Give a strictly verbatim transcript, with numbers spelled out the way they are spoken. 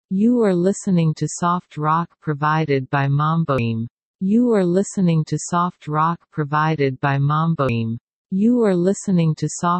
You are listening to soft rock provided by Mamboim. You are listening to soft rock provided by Mamboim. You are listening to soft